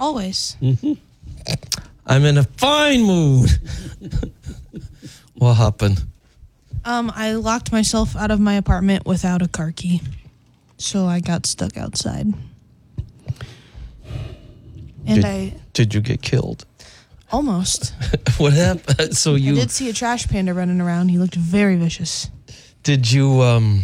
Always. I'm in a fine mood. What happened? I locked myself out of my apartment without a car key. So I got stuck outside. And Did you get killed? Almost. What happened? So I did see a trash panda running around. He looked very vicious. Did you,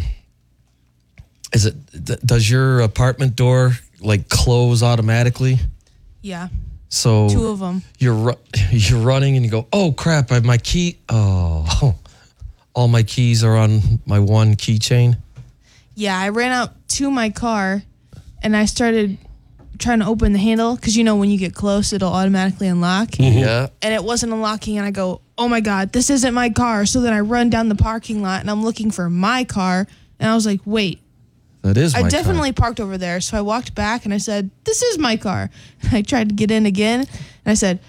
does your apartment door like close automatically? Yeah. So 2 of them. You're running and you go, oh crap, I have my key. Oh, all my keys are on my one keychain. Yeah, I ran out to my car and I started trying to open the handle because, when you get close, it'll automatically unlock. Yeah. And it wasn't unlocking and I go, oh my God, this isn't my car. So then I run down the parking lot and I'm looking for my car. And I was like, wait. That is my car. I definitely parked over there. So I walked back and I said, this is my car. And I tried to get in again. And I said,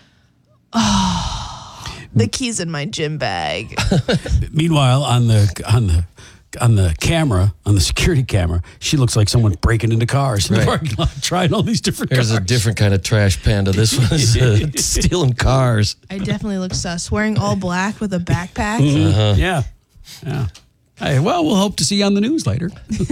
the key's in my gym bag. Meanwhile, on the camera, on the security camera, she looks like someone breaking into cars in the parking lot, trying all these different cars. There's a different kind of trash panda. This one's stealing cars. I definitely look sus. Wearing all black with a backpack. Yeah. Hey, well, we'll hope to see you on the news later.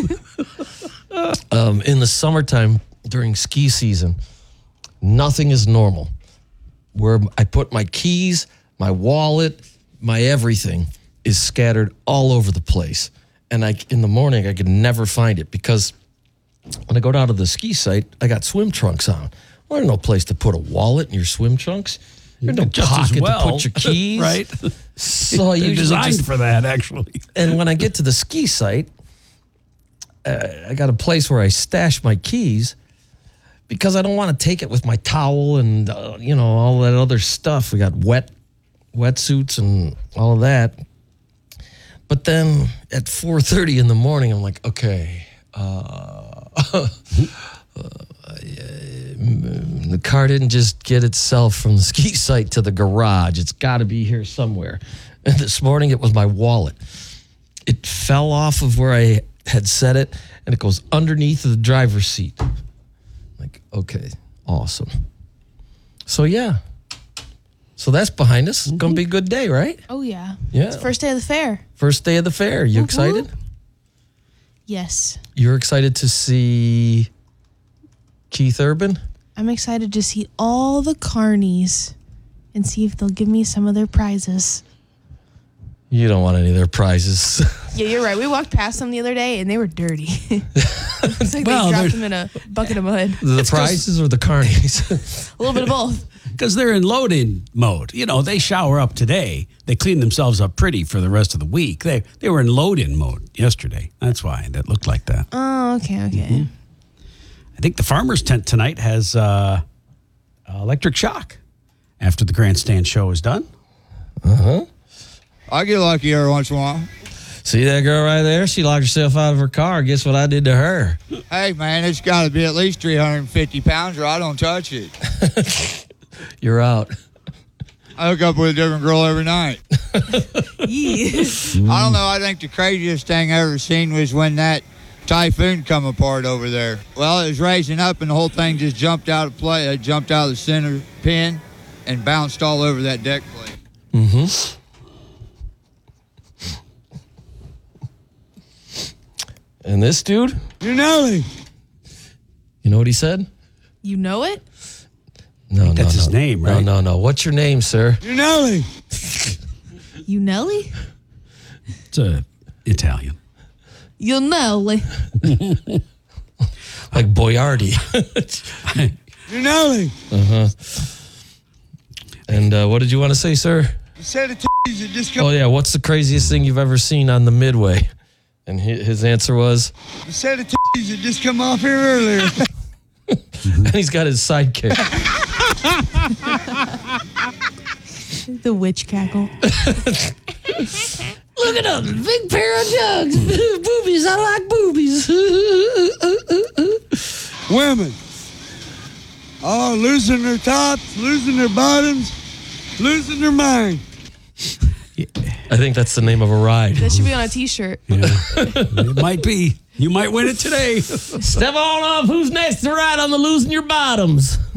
In the summertime during ski season, nothing is normal. Where I put my keys, my wallet, my everything is scattered all over the place. And in the morning, I could never find it because when I go down to the ski site, I got swim trunks on. Well, there's no place to put a wallet in your swim trunks. There's no pocket to put your keys. Right. So I They're usually designed for that, actually. And when I get to the ski site, I got a place where I stash my keys because I don't want to take it with my towel and, all that other stuff. We got wetsuits and all of that. But then at 4:30 in the morning, I'm like, okay, the car didn't just get itself from the ski site to the garage. It's got to be here somewhere. And this morning, it was my wallet. It fell off of where I had set it, and it goes underneath the driver's seat. Like, okay, awesome. So, yeah. So that's behind us. It's going to be a good day, right? Oh, yeah. Yeah. It's the first day of the fair. First day of the fair. You excited? Yes. You're excited to see Keith Urban? I'm excited to see all the carnies and see if they'll give me some of their prizes. You don't want any of their prizes. Yeah, you're right. We walked past them the other day and they were dirty. It's like they dropped them in a bucket of mud. The prizes or the carnies? A little bit of both. Because they're in load-in mode. They shower up today. They clean themselves up pretty for the rest of the week. They were in load-in mode yesterday. That's why that looked like that. Oh, okay. Mm-hmm. I think the farmer's tent tonight has electric shock after the grandstand show is done. Uh-huh. I get lucky every once in a while. See that girl right there? She locked herself out of her car. Guess what I did to her? Hey, man, it's got to be at least 350 pounds or I don't touch it. You're out. I hook up with a different girl every night. I don't know. I think the craziest thing I ever seen was when that typhoon come apart over there. Well, it was raising up and the whole thing just jumped out of play. It jumped out of the center pin and bounced all over that deck plate. Mm-hmm. And this dude? You know him. You know what he said? You know it? No, that's his name, right? No. What's your name, sir? You know him. You Nelly? It's Italian. You Nelly. Like Boyardi. You know him. Uh-huh. And what did you want to say, sir? You said it that just come. Oh, yeah. What's the craziest thing you've ever seen on the Midway? And his answer was? You said it that just come off here earlier. And he's got his sidekick. The witch cackle. Look at them. Big pair of jugs. Boobies. I like boobies. Women. Oh, losing their tops, losing their bottoms, losing their mind. I think that's the name of a ride. That should be on a t-shirt. Yeah. It might be. You might win it today. Step on off. Who's next to ride on the losing your bottoms?